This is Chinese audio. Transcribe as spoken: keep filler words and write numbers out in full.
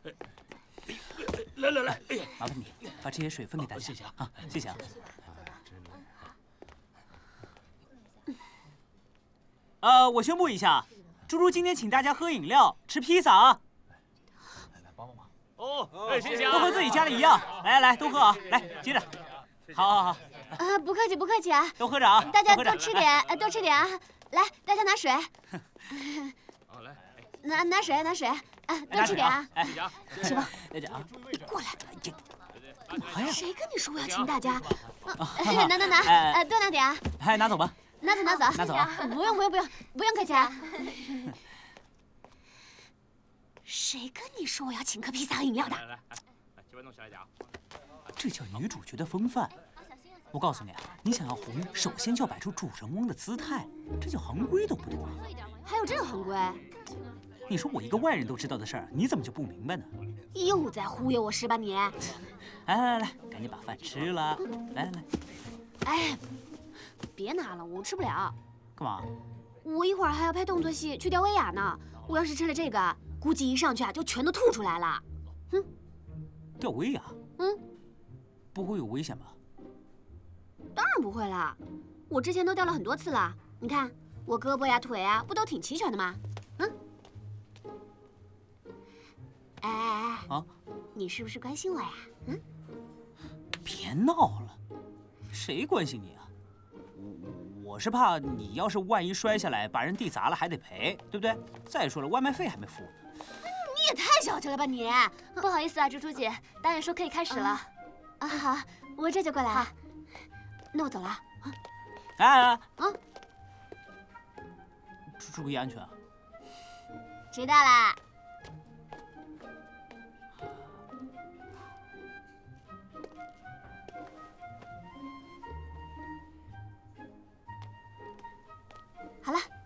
来来来，哎呀， 麻烦你把这些水分给大家。 谢谢啊，谢谢啊。呃，我宣布一下，猪猪今天请大家喝饮料、吃披萨啊。 来来，帮帮忙。哦，哎，谢谢啊。 都和自己家里一样。来来来，都喝啊！来，接着。好好好。 啊，不客气不客气啊。 都喝着啊！ 大家多吃点，呃，多吃点啊。来，大家拿水。 好，来， 拿拿水拿水，啊，多吃点啊。 哎， 小王， 大家啊， 过来。 干嘛呀？ 谁跟你说我要请大家？拿拿拿，呃，多拿点啊。 哎，拿走吧。 拿走拿走， 拿走啊！ 不用不用不用不用客气啊。谁跟你说我要请客披萨和饮料的？ 来来来，来，这边弄起来点啊。 这叫女主角的风范。我告诉你啊，你想要红，首先就要摆出主人翁的姿态，这叫行规懂不懂啊？ 还有这个行规？ 你说我一个外人都知道的事儿，你怎么就不明白呢？ 又在忽悠我是吧你？ 来来来，赶紧把饭吃了。来来来， 哎，别拿了，我吃不了。 干嘛？ 我一会儿还要拍动作戏去吊威亚呢。我要是吃了这个，估计一上去啊就全都吐出来了。哼， 吊威亚？ 嗯， 不会有危险吧？ 当然不会啦，我之前都吊了很多次了。你看我胳膊呀腿啊，不都挺齐全的吗？嗯。哎哎哎！ 啊， 你是不是关心我呀？嗯。 别闹了，谁关心你啊？我我是怕你要是万一摔下来把人地砸了还得赔，对不对？再说了，外卖费还没付呢。 你也太小气了吧你！不好意思啊，猪猪姐，导演说可以开始了。啊，好，我这就过来。那我走了啊。 哎哎哎！ 啊， 注意安全啊！ 知道啦。好了。